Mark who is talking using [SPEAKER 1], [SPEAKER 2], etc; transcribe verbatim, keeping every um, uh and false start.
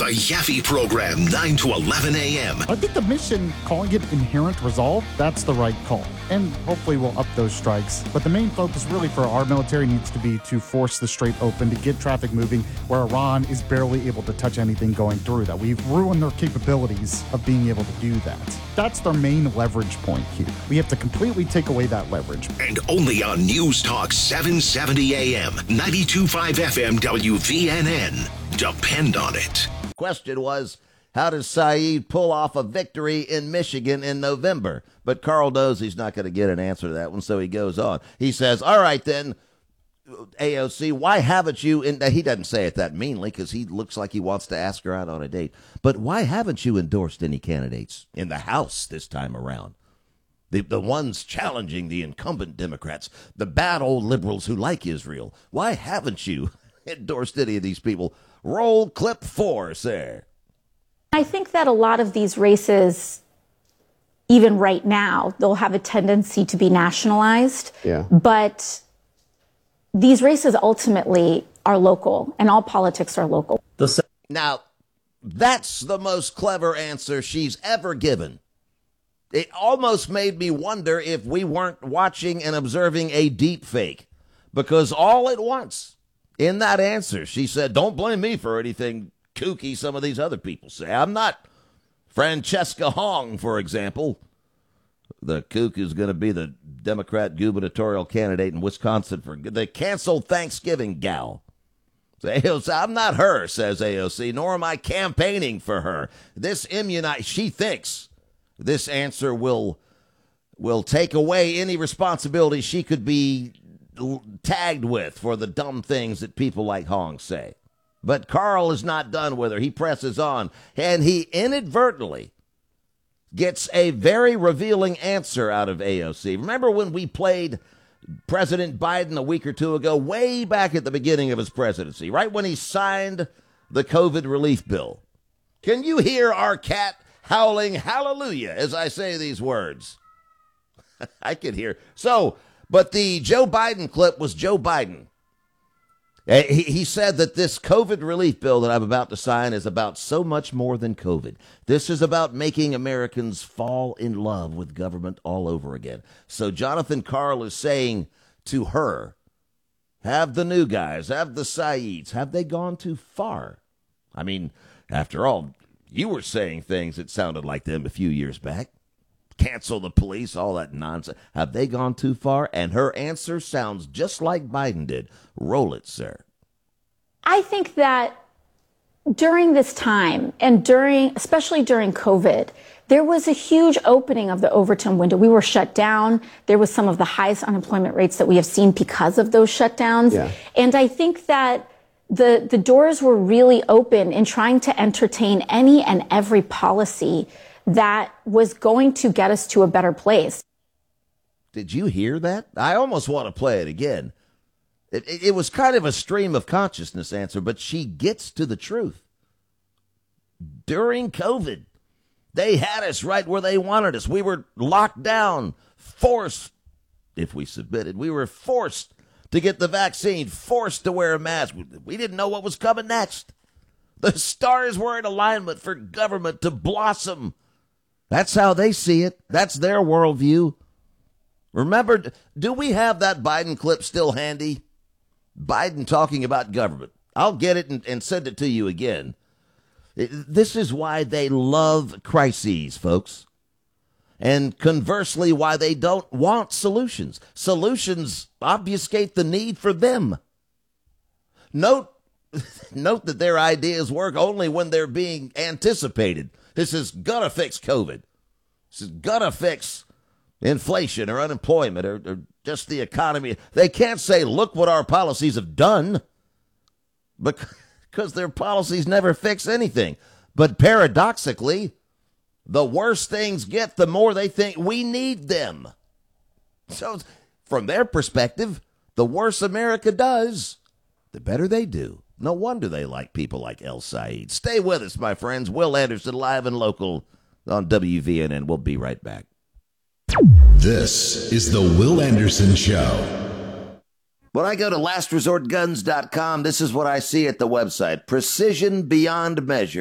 [SPEAKER 1] The Yaffe Program, nine to eleven a.m.
[SPEAKER 2] I think the mission, calling it inherent resolve, that's the right call. And hopefully we'll up those strikes. But the main focus really for our military needs to be to force the Strait open, to get traffic moving where Iran is barely able to touch anything going through that. We've ruined their capabilities of being able to do that. That's their main leverage point here. We have to completely take away that leverage.
[SPEAKER 1] And only on News Talk seven seventy a.m., ninety-two point five F M W V N N. Depend on it.
[SPEAKER 3] Question was, how does Saeed pull off a victory in Michigan in November? But Carl knows he's not going to get an answer to that one, so he goes on. He says, all right then, A O C, why haven't you, in, he doesn't say it that meanly because he looks like he wants to ask her out on a date, but why haven't you endorsed any candidates in the House this time around? The, the ones challenging the incumbent Democrats, the bad old liberals who like Israel. Why haven't you endorsed any of these people? Roll clip four, sir.
[SPEAKER 4] I think that a lot of these races, even right now, they'll have a tendency to be nationalized.
[SPEAKER 5] Yeah.
[SPEAKER 4] But these races ultimately are local, and all politics are local.
[SPEAKER 3] Now, that's the most clever answer she's ever given. It almost made me wonder if we weren't watching and observing a deep fake, because all at once in that answer, she said, don't blame me for anything kooky some of these other people say. I'm not Francesca Hong, for example. The kook is going to be the Democrat gubernatorial candidate in Wisconsin for the canceled Thanksgiving gal. So A O C, I'm not her, says A O C, nor am I campaigning for her. This immunize, she thinks this answer will will take away any responsibility she could be tagged with for the dumb things that people like Hong say. But Carl is not done with her. He presses on, and he inadvertently gets a very revealing answer out of A O C. Remember when we played President Biden a week or two ago, way back at the beginning of his presidency, right when he signed the COVID relief bill? Can you hear our cat howling hallelujah as I say these words? I can hear. So, but the Joe Biden clip was Joe Biden. He, he said that this COVID relief bill that I'm about to sign is about so much more than COVID. This is about making Americans fall in love with government all over again. So Jonathan Karl is saying to her, have the new guys, have the Saeeds, have they gone too far? I mean, after all, you were saying things that sounded like them a few years back. Cancel the police, all that nonsense. Have they gone too far? And her answer sounds just like Biden did. Roll it, sir.
[SPEAKER 4] I think that during this time, and during, especially during COVID, there was a huge opening of the Overton window. We were shut down. There was some of the highest unemployment rates that we have seen because of those shutdowns.
[SPEAKER 5] Yeah.
[SPEAKER 4] And I think that the, the doors were really open in trying to entertain any and every policy that was going to get us to a better place.
[SPEAKER 3] Did you hear that? I almost want to play it again. It, it, it was kind of a stream of consciousness answer, but she gets to the truth. During COVID, they had us right where they wanted us. We were locked down, forced, if we submitted, we were forced to get the vaccine, forced to wear a mask. We didn't know what was coming next. The stars were in alignment for government to blossom. That's how they see it. That's their worldview. Remember, do we have that Biden clip still handy? Biden talking about government. I'll get it and, and send it to you again. It, this is why they love crises, folks. And conversely, why they don't want solutions. Solutions obfuscate the need for them. Note, note that their ideas work only when they're being anticipated. This is gonna fix COVID. This is gonna fix inflation or unemployment or, or just the economy. They can't say, look what our policies have done, because their policies never fix anything. But paradoxically, the worse things get, the more they think we need them. So from their perspective, the worse America does, the better they do. No wonder they like people like El Said. Stay with us, my friends. Will Anderson, live and local on W V N N. We'll be right back.
[SPEAKER 1] This is the Will Anderson Show.
[SPEAKER 3] When I go to last resort guns dot com, this is what I see at the website. Precision beyond measure.